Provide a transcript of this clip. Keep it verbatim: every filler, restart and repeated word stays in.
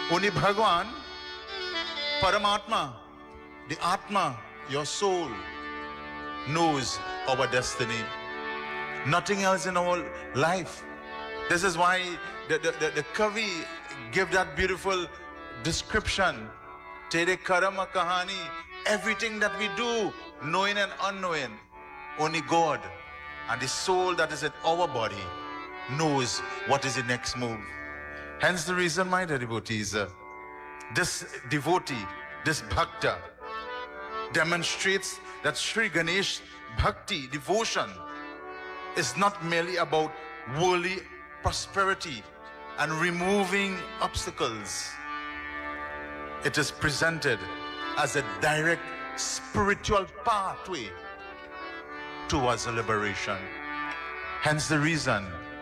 Only Bhagwan, Paramatma, the Atma, your soul, knows our destiny. Nothing else in our life. This is why the, the, the, the Kavi give that beautiful description. Tere karama kahani, everything that we do, knowing and unknowing, only God and the soul that is in our body knows what is the next move. Hence the reason, my dear devotees, uh, this devotee, this bhakta, demonstrates that Sri Ganesh bhakti, devotion, is not merely about worldly prosperity and removing obstacles. It is presented as a direct spiritual pathway towards liberation. Hence the reason